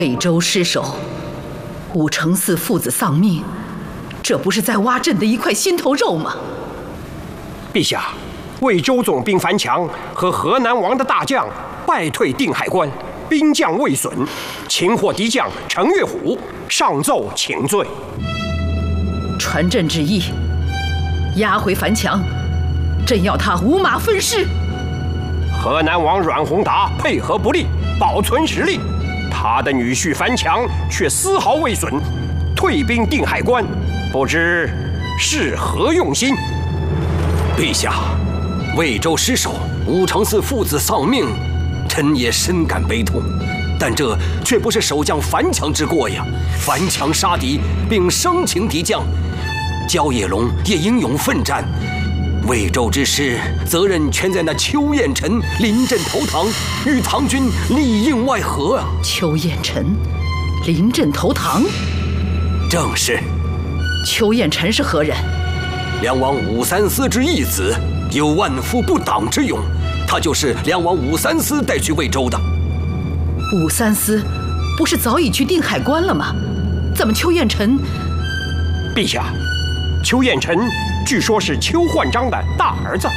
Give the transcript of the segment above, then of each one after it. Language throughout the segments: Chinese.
魏州失守，武承嗣父子丧命，这不是在挖朕的一块心头肉吗？ 陛下，魏州总兵樊强和河南王的大将败退定海关，兵将未损，擒获敌将程月虎，上奏请罪。 传朕旨意，押回樊强，朕要他五马分尸。 河南王阮宏达配合不力，保存实力，他的女婿樊强却丝毫未损，退兵定海关，不知是何用心？ 陛下，魏州失守，武承嗣父子丧命，臣也深感悲痛。但这却不是守将樊强之过呀！樊强杀敌，并生擒敌将，焦野龙也英勇奋战。魏州之失，责任全在那邱彦辰临阵投唐，与唐军里应外合啊！ 邱彦辰临阵投唐？ 正是。 邱彦辰是何人？ 梁王武三思之义子，有万夫不挡之勇。他就是梁王武三思带去魏州的。 武三思不是早已去定海关了吗？怎么邱彦辰？ 陛下，邱彦辰据说是邱焕章的大儿子。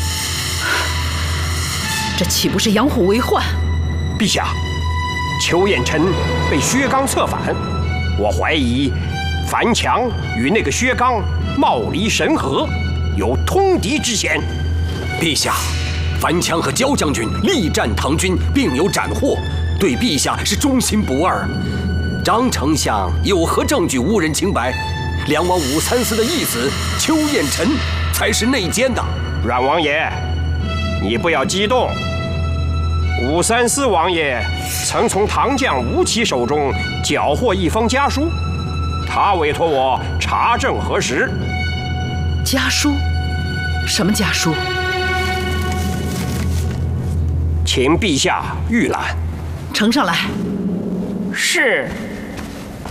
这岂不是养虎为患？ 陛下，邱彦辰被薛刚策反，我怀疑樊强与那个薛刚貌离神合，有通敌之嫌。 陛下，樊强和焦将军力战唐军，并有斩获，对陛下是忠心不二。张丞相有何证据污人清白？梁王武三思的义子邱彦辰才是内奸的。 阮王爷，你不要激动。武三思王爷曾从唐将吴起手中缴获一封家书，他委托我查证核实。 家书？什么家书？ 请陛下预览。 呈上来。 是。